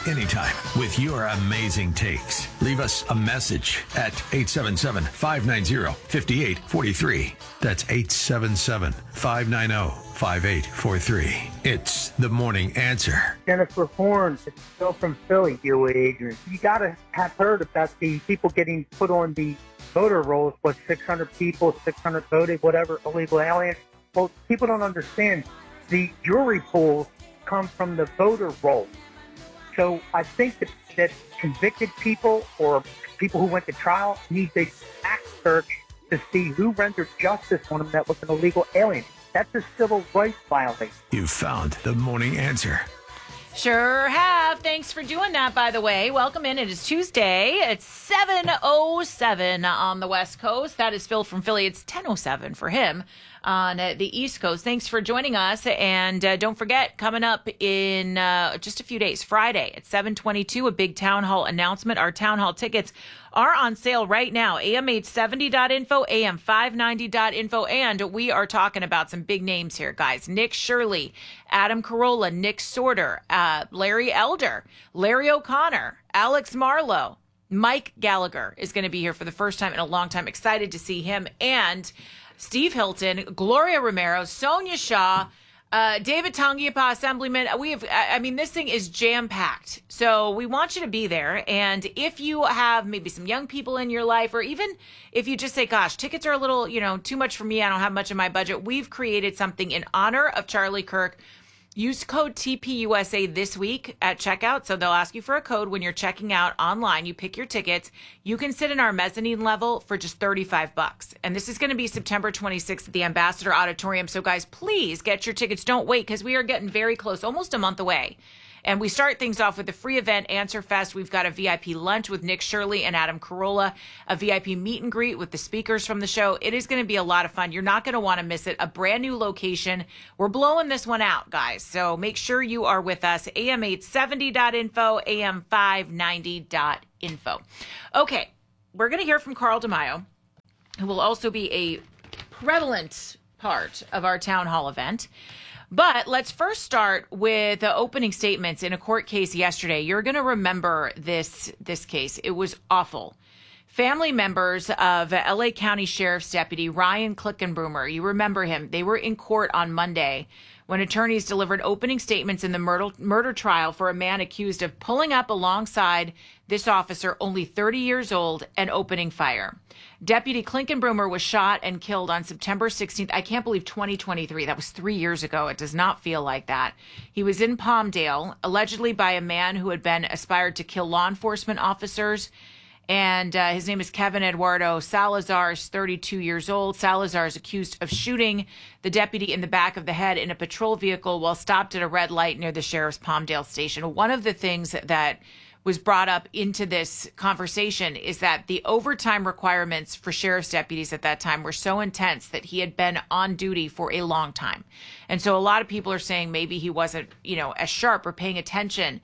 anytime with your amazing takes. Leave us a message at 877-590-5843. That's 877-590-5843. It's The Morning Answer. Jennifer Horn, it's Phil from Philly, you Adrian. You got to have heard about the people getting put on the voter rolls, 600 people, 600 voted, whatever, illegal aliens. Well, people don't understand. The jury pools come from the voter rolls. So I think that convicted people or people who went to trial need to fact search to see who rendered justice on them that was an illegal alien. That's a civil rights violation. You found The Morning Answer. Sure have. Thanks for doing that, by the way. Welcome in. It is Tuesday. It's 7:07 on the West Coast. That is Phil from Philly. It's 10:07 for him on the East Coast. Thanks for joining us. And don't forget, coming up in just a few days, Friday at 7:22, a big town hall announcement. Our town hall tickets are on sale right now. am870.info, am590.info. And we are talking about some big names here, guys. Nick Shirley, Adam Carolla, Nick Sorter, Larry Elder, Larry O'Connor, Alex Marlowe. Mike Gallagher is going to be here for the first time in a long time. Excited to see him. And Steve Hilton, Gloria Romero, Sonia Shaw, David Tangiapa, Assemblyman. This thing is jam-packed. So we want you to be there. And if you have maybe some young people in your life, or even if you just say, gosh, tickets are a little, too much for me. I don't have much in my budget. We've created something in honor of Charlie Kirk. Use code TPUSA this week at checkout. So they'll ask you for a code when you're checking out online. You pick your tickets. You can sit in our mezzanine level for just $35. And this is going to be September 26th at the Ambassador Auditorium. So guys, please get your tickets. Don't wait, because we are getting very close, almost a month away. And we start things off with a free event, Answer Fest. We've got a VIP lunch with Nick Shirley and Adam Carolla, a VIP meet and greet with the speakers from the show. It is going to be a lot of fun. You're not going to want to miss it. A brand new location. We're blowing this one out, guys. So make sure you are with us. am870.info, am590.info. Okay, we're going to hear from Carl DeMaio, who will also be a prevalent part of our town hall event. But let's first start with the opening statements in a court case yesterday. You're going to remember this case. It was awful. Family members of LA County Sheriff's Deputy Ryan Klickenbroomer, you remember him, they were in court on Monday when attorneys delivered opening statements in the murder trial for a man accused of pulling up alongside this officer, only 30 years old, and opening fire. Deputy Klickenbroomer was shot and killed on September 16th. I can't believe 2023. That was 3 years ago. It does not feel like that. He was in Palmdale, allegedly by a man who had been aspired to kill law enforcement officers. And his name is Kevin Eduardo Salazar, is 32 years old. Salazar is accused of shooting the deputy in the back of the head in a patrol vehicle while stopped at a red light near the sheriff's Palmdale station. One of the things that was brought up into this conversation is that the overtime requirements for sheriff's deputies at that time were so intense that he had been on duty for a long time. And so a lot of people are saying maybe he wasn't, as sharp or paying attention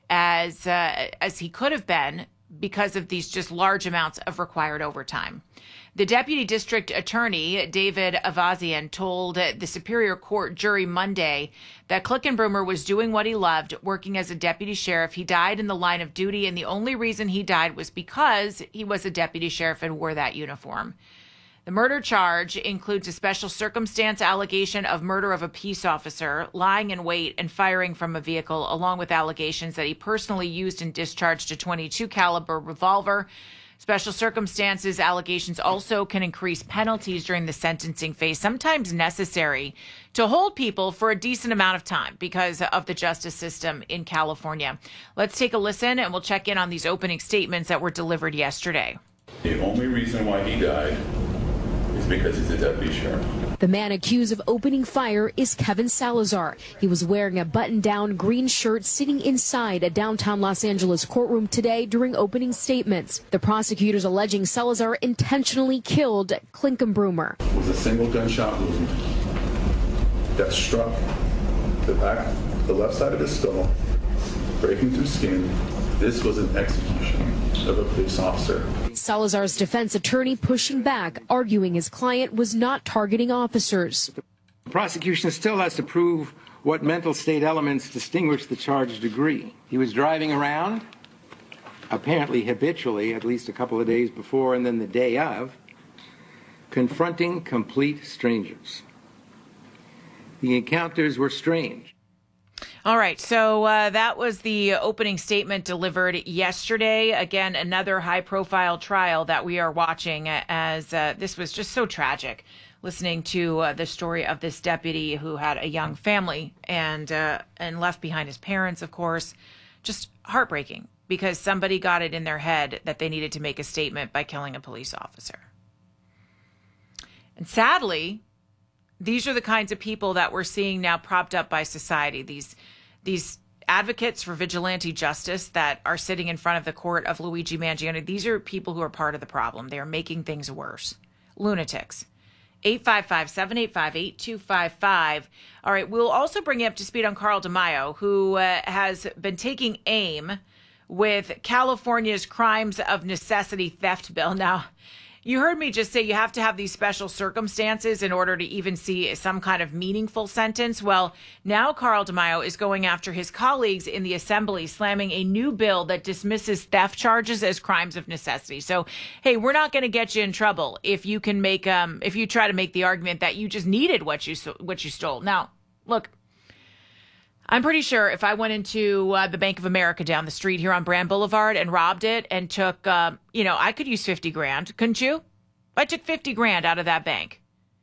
as he could have been because of these just large amounts of required overtime. The deputy district attorney, David Avazian, told the Superior Court jury Monday that Klickenbroomer was doing what he loved, working as a deputy sheriff. He died in the line of duty, and the only reason he died was because he was a deputy sheriff and wore that uniform. The murder charge includes a special circumstance allegation of murder of a peace officer, lying in wait and firing from a vehicle, along with allegations that he personally used and discharged a .22 caliber revolver. Special circumstances allegations also can increase penalties during the sentencing phase, sometimes necessary to hold people for a decent amount of time because of the justice system in California. Let's take a listen, and we'll check in on these opening statements that were delivered yesterday. The only reason why he died is because he's a deputy sheriff. The man accused of opening fire is Kevin Salazar. He was wearing a button-down green shirt sitting inside a downtown Los Angeles courtroom today during opening statements. The prosecutors alleging Salazar intentionally killed Klickenbroomer. It was a single gunshot wound that struck the left side of his skull, breaking through skin. This was an execution of a police officer. Salazar's defense attorney pushing back, arguing his client was not targeting officers. The prosecution still has to prove What mental state elements distinguish the charged degree? He was driving around, apparently habitually, at least a couple of days before and then the day of, confronting complete strangers. The encounters were strange. All right, so that was the opening statement delivered yesterday. Again, another high-profile trial that we are watching as this was just so tragic. Listening to the story of this deputy who had a young family and left behind his parents, of course, just heartbreaking because somebody got it in their head that they needed to make a statement by killing a police officer. And sadly, these are the kinds of people that we're seeing now propped up by society. These advocates for vigilante justice that are sitting in front of the court of Luigi Mangione. These are people who are part of the problem. They are making things worse. Lunatics. 855-785-8255. All right, we'll also bring you up to speed on Carl DeMaio, who has been taking aim with California's crimes of necessity theft bill. Now, you heard me just say you have to have these special circumstances in order to even see some kind of meaningful sentence. Well, now Carl DeMaio is going after his colleagues in the assembly, slamming a new bill that dismisses theft charges as crimes of necessity. So, hey, we're not going to get you in trouble if you can make if you try to make the argument that you just needed what you stole. Now, look, I'm pretty sure if I went into the Bank of America down the street here on Brand Boulevard and robbed it and took, I could use 50 grand, couldn't you? I took 50 grand out of that bank.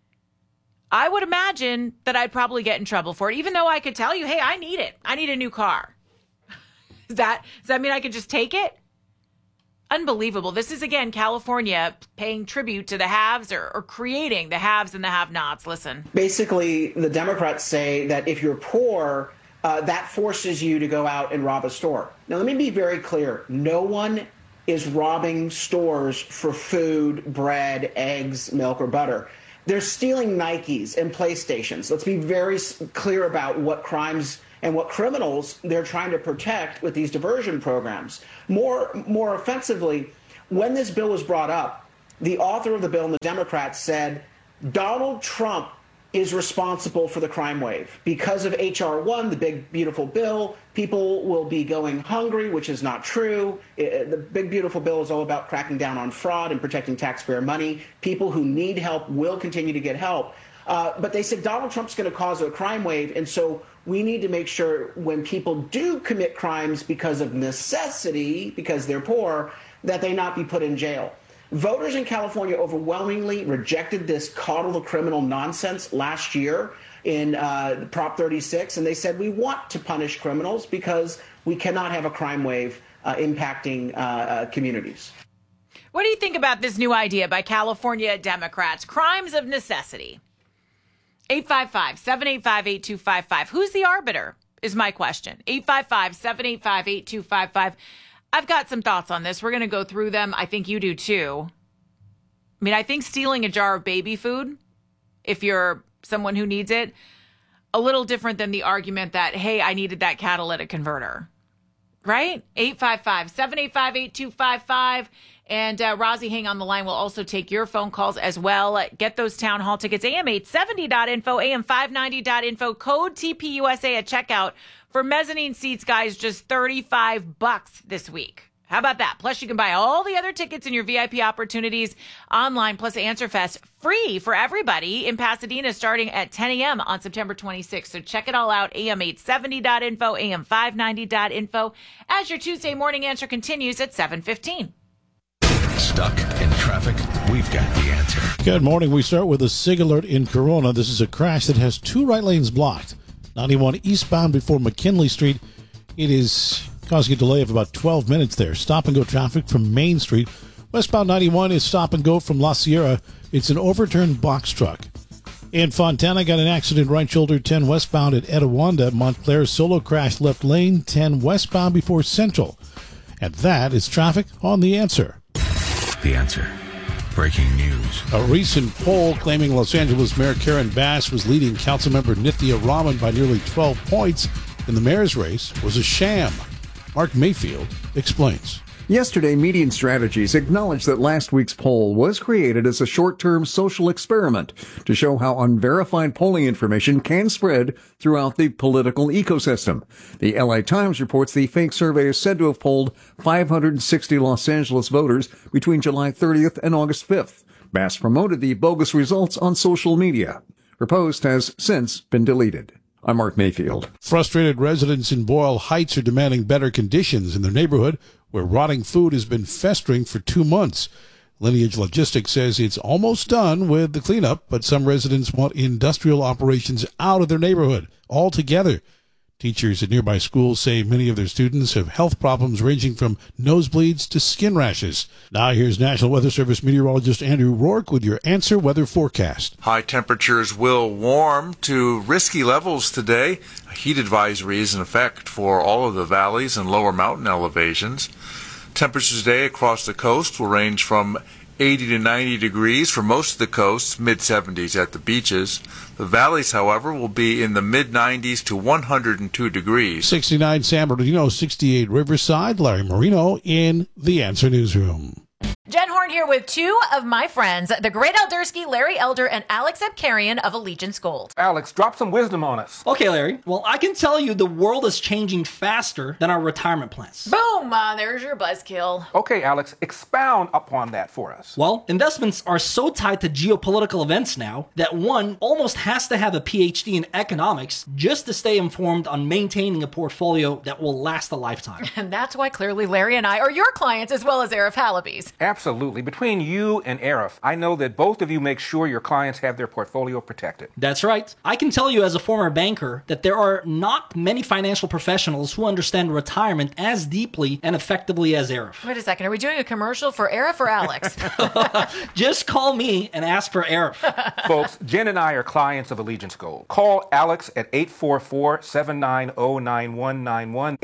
I would imagine that I'd probably get in trouble for it, even though I could tell you, hey, I need it. I need a new car. Does that mean I could just take it? Unbelievable. This is, again, California paying tribute to the haves or creating the haves and the have-nots. Listen. Basically, the Democrats say that if you're poor, that forces you to go out and rob a store. Now, let me be very clear. No one is robbing stores for food, bread, eggs, milk, or butter. They're stealing Nikes and PlayStations. Let's be very clear about what crimes and what criminals they're trying to protect with these diversion programs. More offensively, when this bill was brought up, the author of the bill and the Democrats said Donald Trump is responsible for the crime wave. Because of H.R. 1, the big, beautiful bill, people will be going hungry, which is not true. The big, beautiful bill is all about cracking down on fraud and protecting taxpayer money. People who need help will continue to get help. But they said Donald Trump's going to cause a crime wave, and so we need to make sure when people do commit crimes because of necessity, because they're poor, that they not be put in jail. Voters in California overwhelmingly rejected this coddle the criminal nonsense last year in Prop 36, and they said we want to punish criminals because we cannot have a crime wave impacting communities. What do you think about this new idea by California Democrats? Crimes of necessity. 855-785-8255. Who's the arbiter is my question. 855-785-8255. I've got some thoughts on this. We're going to go through them. I think you do too. I mean, I think stealing a jar of baby food, if you're someone who needs it, a little different than the argument that, hey, I needed that catalytic converter. Right? 855-785-8255. And Rozzy, hang on the line. We'll also take your phone calls as well. Get those town hall tickets. AM870.info, AM590.info. Code TPUSA at checkout for mezzanine seats, guys. Just $35 this week. How about that? Plus, you can buy all the other tickets and your VIP opportunities online. Plus, AnswerFest free for everybody in Pasadena starting at 10 a.m. on September 26th. So check it all out. AM870.info, AM590.info. As your Tuesday morning answer continues at 7:15. Stuck in traffic? We've got the answer. Good morning. We start with a SIG alert in Corona. This is a crash that has two right lanes blocked. 91 eastbound before McKinley Street. It is causing a delay of about 12 minutes there. Stop and go traffic from Main Street. Westbound 91 is stop and go from La Sierra. It's an overturned box truck. In Fontana, got an accident right shoulder 10 westbound at Etiwanda. Montclair solo crash left lane 10 westbound before Central. And that is traffic on The Answer. The Answer. Breaking news. A recent poll claiming Los Angeles Mayor Karen Bass was leading Councilmember Nithya Raman by nearly 12 points in the mayor's race was a sham. Mark Mayfield explains. Yesterday, Median Strategies acknowledged that last week's poll was created as a short-term social experiment to show how unverified polling information can spread throughout the political ecosystem. The LA Times reports the fake survey is said to have polled 560 Los Angeles voters between July 30th and August 5th. Bass promoted the bogus results on social media. Her post has since been deleted. I'm Mark Mayfield. Frustrated residents in Boyle Heights are demanding better conditions in their neighborhood, where rotting food has been festering for 2 months. Lineage Logistics says it's almost done with the cleanup, but some residents want industrial operations out of their neighborhood altogether. Teachers at nearby schools say many of their students have health problems ranging from nosebleeds to skin rashes. Now here's National Weather Service meteorologist Andrew Rourke with your Answer Weather forecast. High temperatures will warm to risky levels today. A heat advisory is in effect for all of the valleys and lower mountain elevations. Temperatures today across the coast will range from 80 to 90 degrees for most of the coast, mid-70s at the beaches. The valleys, however, will be in the mid-90s to 102 degrees. 69 San Bernardino, 68 Riverside. Larry Marino in the Answer Newsroom. Jen Horn here with two of my friends, the great Eldersky, Larry Elder, and Alex Abkarian of Allegiance Gold. Alex, drop some wisdom on us. Okay, Larry. Well, I can tell you the world is changing faster than our retirement plans. Boom! There's your buzzkill. Okay, Alex, expound upon that for us. Well, investments are so tied to geopolitical events now that one almost has to have a PhD in economics just to stay informed on maintaining a portfolio that will last a lifetime. And that's why clearly Larry and I are your clients as well as Arif Halaby's. Absolutely. Between you and Arif, I know that both of you make sure your clients have their portfolio protected. That's right. I can tell you as a former banker that there are not many financial professionals who understand retirement as deeply and effectively as Arif. Wait a second. Are we doing a commercial for Arif or Alex? Just call me and ask for Arif. Folks, Jen and I are clients of Allegiance Gold. Call Alex at 844-790-9191,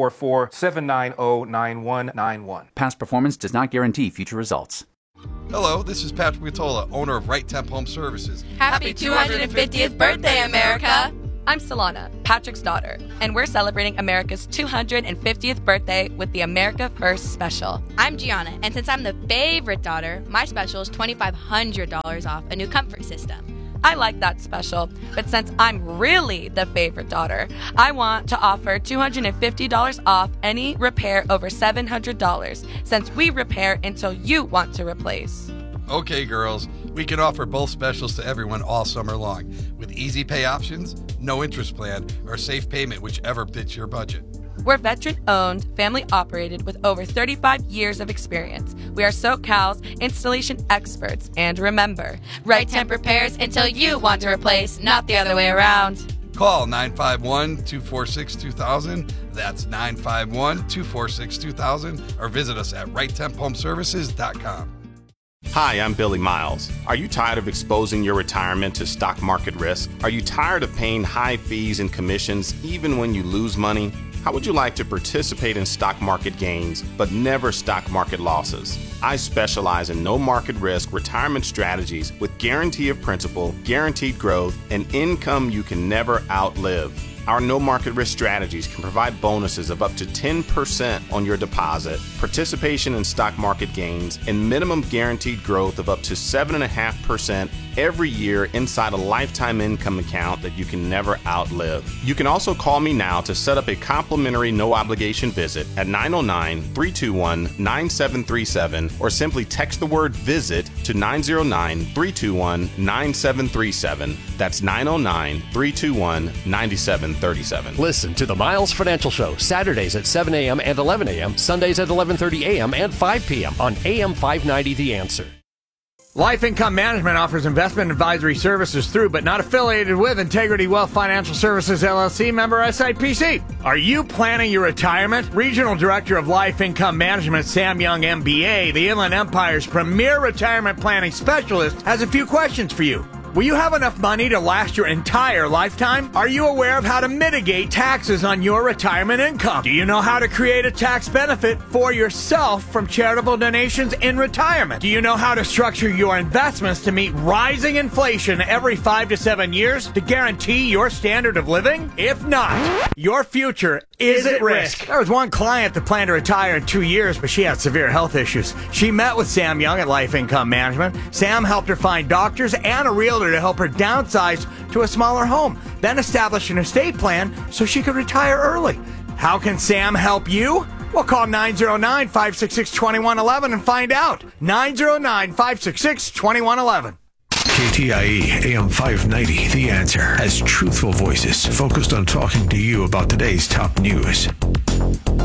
844-790-9191. Past performance does not guarantee future results. Hello, this is Patrick Vitola, owner of Right Temp Home Services. Happy 250th birthday, America! I'm Solana, Patrick's daughter, and we're celebrating America's 250th birthday with the America First Special. I'm Gianna, and since I'm the favorite daughter, my special is $2,500 off a new comfort system. I like that special, but since I'm really the favorite daughter, I want to offer $250 off any repair over $700, since we repair until you want to replace. Okay, girls, we can offer both specials to everyone all summer long, with easy pay options, no interest plan, or safe payment, whichever fits your budget. We're veteran-owned, family-operated with over 35 years of experience. We are SoCal's installation experts. And remember, Right Temp repairs until you want to replace, not the other way around. Call 951-246-2000. That's 951-246-2000. Or visit us at righttemphomeservices.com. Hi, I'm Billy Miles. Are you tired of exposing your retirement to stock market risk? Are you tired of paying high fees and commissions even when you lose money? How would you like to participate in stock market gains, but never stock market losses? I specialize in no market risk retirement strategies with guarantee of principal, guaranteed growth, and income you can never outlive. Our no market risk strategies can provide bonuses of up to 10% on your deposit, participation in stock market gains, and minimum guaranteed growth of up to 7.5% every year inside a lifetime income account that you can never outlive. You can also call me now to set up a complimentary no obligation visit at 909-321-9737 or simply text the word visit to 909-321-9737. That's 909-321-9737. Listen to the Miles Financial Show Saturdays at 7 a.m. and 11 a.m., Sundays at 11:30 a.m. and 5 p.m. on AM 590 The Answer. Life Income Management offers investment advisory services through, but not affiliated with, Integrity Wealth Financial Services, LLC, member SIPC. Are you planning your retirement? Regional Director of Life Income Management, Sam Young, MBA, the Inland Empire's premier retirement planning specialist, has a few questions for you. Will you have enough money to last your entire lifetime? Are you aware of how to mitigate taxes on your retirement income? Do you know how to create a tax benefit for yourself from charitable donations in retirement? Do you know how to structure your investments to meet rising inflation every 5 to 7 years to guarantee your standard of living? If not, your future Is it risk? There was one client that planned to retire in 2 years, but she had severe health issues. She met with Sam Young at Life Income Management. Sam helped her find doctors and a realtor to help her downsize to a smaller home, then establish an estate plan so she could retire early. How can Sam help you? Well, call 909-566-2111 and find out. 909-566-2111. KTIE AM 590, The Answer, has truthful voices focused on talking to you about today's top news.